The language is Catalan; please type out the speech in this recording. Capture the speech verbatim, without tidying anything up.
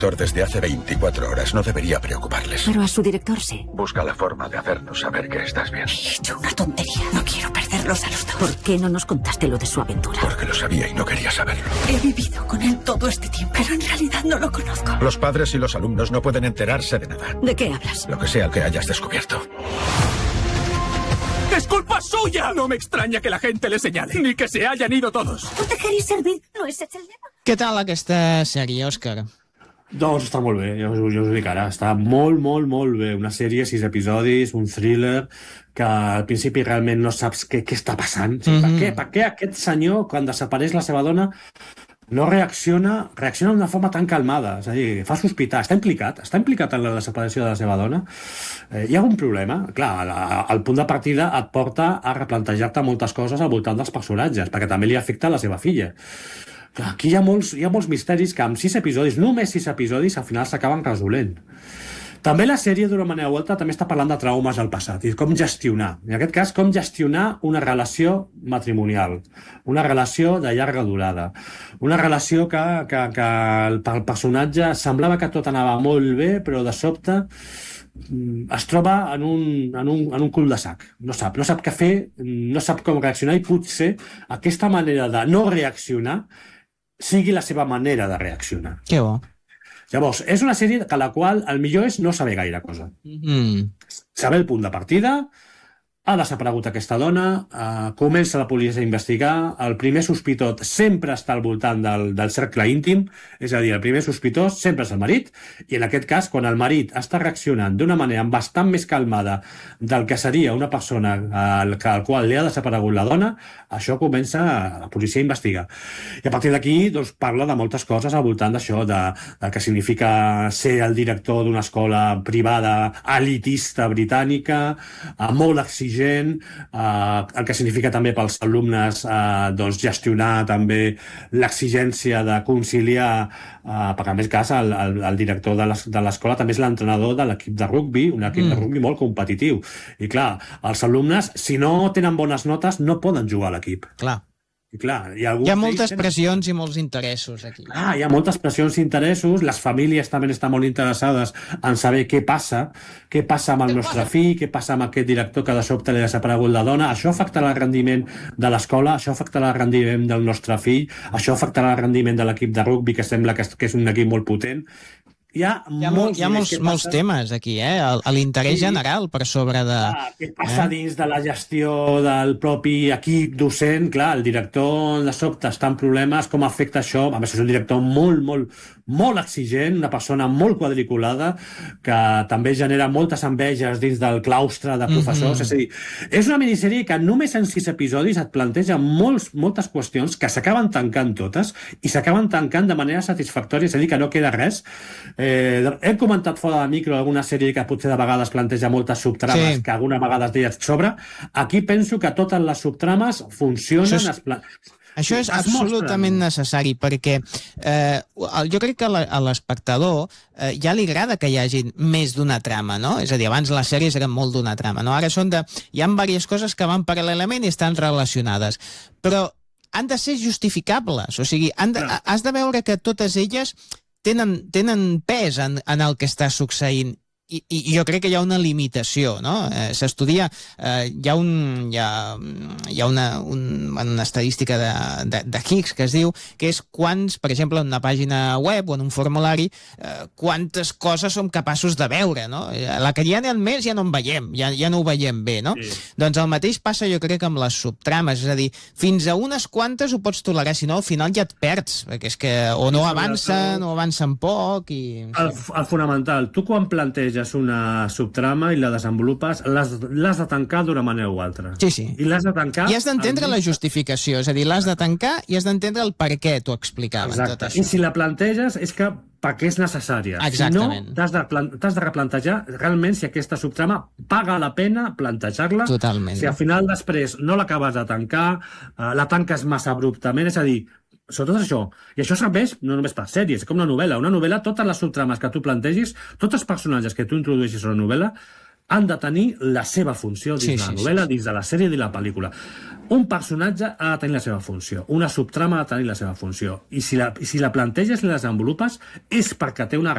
desde hace veinticuatro horas. No debería preocuparles. Pero a su director sí. Busca la forma de hacernos saber que estás bien. He hecho una tontería. No quiero perderlos a los dos. ¿Por qué no nos contaste lo de su aventura? Porque lo sabía y no quería saberlo. He vivido con él todo este tiempo, pero en realidad no lo conozco. Los padres y los alumnos no pueden enterarse de nada. ¿De qué hablas? Lo que sea que hayas descubierto. ¡Es culpa suya! No me extraña que la gente le señale, ni que se hayan ido todos. Proteger i servir no és el lema. Què tal aquesta sèrie, Òscar? Doncs està molt bé, ja us, ja us ho dic ara. Està molt, molt, molt bé. Una sèrie, sis episodis, un thriller, que al principi realment no saps què, què està passant. Sí, mm-hmm. per, què, per què aquest senyor, quan desapareix la seva dona, no reacciona, reacciona d'una forma tan calmada? És a dir, fa sospitar. Està implicat? Està implicat en la desaparició de la seva dona? Eh, hi ha un problema. Clar, la, el punt de partida et porta a replantejar-te moltes coses al voltant dels personatges, perquè també li afecta a la seva filla. Aquí hi ha, molts, hi ha molts misteris que amb sis episodis, només sis episodis, al final s'acaben resolent. També la sèrie, d'una manera o altra, també està parlant de traumes al passat i com gestionar. En aquest cas, com gestionar una relació matrimonial, una relació de llarga durada, una relació que, que, que el, el personatge semblava que tot anava molt bé, però de sobte es troba en un, en un, en un cul de sac. No sap, no sap què fer, no sap com reaccionar i potser aquesta manera de no reaccionar sigui la seva manera de reaccionar. Que bo. Llavors, és una sèrie que la qual el millor és no saber gaire cosa. Mm. Saber el punt de partida, ha desaparegut aquesta dona, eh, comença la policia a investigar, el primer sospitós sempre està al voltant del, del cercle íntim, és a dir, el primer sospitós sempre és el marit, i en aquest cas, quan el marit està reaccionant d'una manera bastant més calmada del que seria una persona al, al qual li ha desaparegut la dona, això comença la policia a investigar. I a partir d'aquí doncs, parla de moltes coses al voltant d'això, de, de què significa ser el director d'una escola privada elitista britànica, eh, molt exigent, gent, eh, el que significa també pels alumnes eh, doncs gestionar també l'exigència de conciliar, eh, perquè en més cas el, el, el director de l'escola també és l'entrenador de l'equip de rugbi, un equip mm. de rugbi molt competitiu. I clar, els alumnes, si no tenen bones notes, no poden jugar a l'equip. Clar. I clar, hi ha, hi ha moltes tenen... pressions i molts interessos aquí. Ah, hi ha moltes pressions i interessos, les famílies també estan molt interessades en saber què passa, què passa amb el nostre fill, què passa amb aquest director que de sobte li ha desaparegut la dona, això afectarà el rendiment de l'escola, això afectarà el rendiment del nostre fill, això afectarà el rendiment de l'equip de rugbi, que sembla que és, que és un equip molt potent. Hi ha, hi ha, molts, hi ha molts, molts temes aquí, eh? L'interès sí. general per sobre de... Clar, què passa eh? dins de la gestió del propi equip docent? Clar, el director de sobte està en problemes, com afecta això? A més, és un director molt, molt, molt exigent, una persona molt quadriculada, que també genera moltes enveges dins del claustre de professors. Mm-hmm. És a dir, és una minissèrie que només en sis episodis et planteja molts, moltes qüestions que s'acaben tancant totes i s'acaben tancant de manera satisfactòria, és a dir, que no queda res. Eh, hem comentat fora de micro alguna sèrie que potser de vegades planteja moltes subtrames sí. que alguna vegada d'elles sobre. Aquí penso que totes les subtrames funcionen... Això és... Pla... Això és absolutament necessari perquè eh, jo crec que a l'espectador eh, ja li agrada que hi hagi més d'una trama, no? És a dir, abans les sèries eren molt d'una trama, no? Ara són de... hi ha diverses coses que van paral·lelament i estan relacionades, però han de ser justificables, o sigui, han de, has de veure que totes elles tenen, tenen pes en, en el que està succeint. I, i jo crec que hi ha una limitació, no? Eh, S'estudia, eh, hi ha, un, hi ha, hi ha una, un, una estadística de, de, de Higgs que es diu que és quants, per exemple, en una pàgina web o en un formulari, eh, quantes coses som capaços de veure, no? La que ja n'hi ha més ja no en veiem, ja, ja no ho veiem bé, no? Sí. Doncs el mateix passa jo crec amb les subtrames, és a dir, fins a unes quantes ho pots tolerar, si no al final ja et perds, perquè és que o no avancen o avancen poc i... El, el fonamental, tu quan planteges una subtrama i la desenvolupes, l'has de tancar d'una manera o altra. Sí, sí. I l'has de tancar... I has d'entendre la justificació, és a dir, l'has de tancar i has d'entendre el per què t'ho explicaven. Exacte. Tot això. I si la planteges és que perquè és necessària. Exactament. Si no, t'has de, plan... de replantejar realment si aquesta subtrama paga la pena plantejar-la. Totalment. Si al final després no l'acabes de tancar, eh, la tanques massa abruptament, és a dir, sobretot això. I això serveix no només per sèries, com una novel·la. Una novel·la, totes les subtrames que tu plantegis, tots els personatges que tu introdueixis a una novel·la, han de tenir la seva funció dins sí, de la novel·la, sí, sí. dins de la sèrie i de la pel·lícula. Un personatge ha de tenir la seva funció, una subtrama ha de tenir la seva funció. I si la, i si la planteges i la desenvolupes és perquè té una